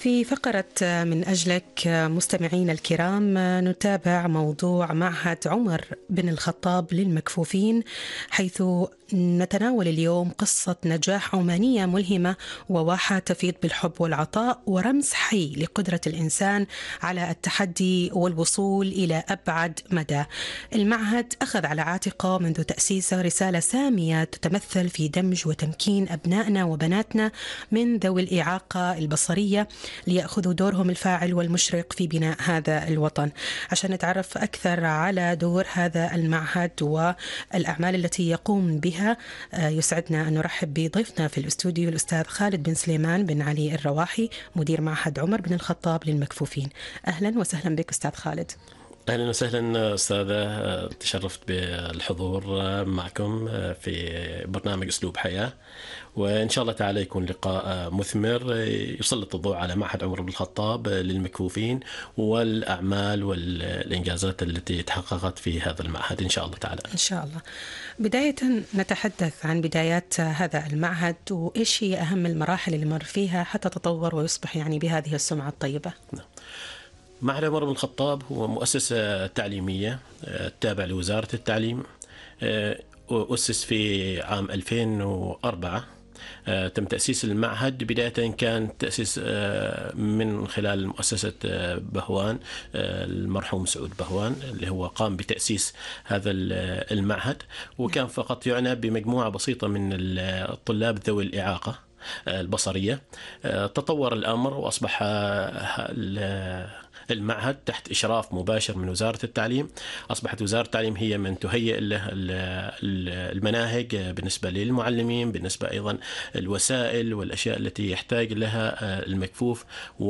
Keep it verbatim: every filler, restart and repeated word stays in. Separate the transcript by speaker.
Speaker 1: في فقرة من أجلك مستمعينا الكرام نتابع موضوع معهد عمر بن الخطاب للمكفوفين، حيث نتناول اليوم قصة نجاح عمانية ملهمة وواحة تفيض بالحب والعطاء ورمز حي لقدرة الإنسان على التحدي والوصول إلى أبعد مدى. المعهد أخذ على عاتقه منذ تأسيسه رسالة سامية تتمثل في دمج وتمكين أبنائنا وبناتنا من ذوي الإعاقة البصرية ليأخذوا دورهم الفاعل والمشرق في بناء هذا الوطن. عشان نتعرف أكثر على دور هذا المعهد والأعمال التي يقوم بها، يسعدنا أن نرحب بضيفنا في الاستوديو الأستاذ خالد بن سليمان بن علي الرواحي، مدير معهد عمر بن الخطاب للمكفوفين. أهلا وسهلا بك أستاذ خالد.
Speaker 2: أهلا وسهلا أستاذة، تشرفت بالحضور معكم في برنامج أسلوب حياة، وإن شاء الله تعالى يكون لقاء مثمر يسلط الضوء على معهد عمر بن الخطاب للمكفوفين والأعمال والإنجازات التي تحققت في هذا المعهد إن شاء الله تعالى.
Speaker 1: إن شاء الله. بداية نتحدث عن بدايات هذا المعهد وإيش هي أهم المراحل اللي مر فيها حتى تطور ويصبح يعني بهذه السمعة الطيبة.
Speaker 2: نعم. معهد عمر بن الخطاب هو مؤسسة تعليمية تابعة لوزارة التعليم، وأسس في عام ألفين وأربعة. تم تأسيس المعهد، بداية كان تأسيس من خلال مؤسسة بهوان، المرحوم سعود بهوان اللي هو قام بتأسيس هذا المعهد، وكان فقط يعنى بمجموعة بسيطة من الطلاب ذوي الإعاقة البصرية. تطور الأمر وأصبح المعهد تحت إشراف مباشر من وزارة التعليم. أصبحت وزارة التعليم هي من تهيئ له المناهج بالنسبة للمعلمين، بالنسبة أيضا الوسائل والأشياء التي يحتاج لها المكفوف.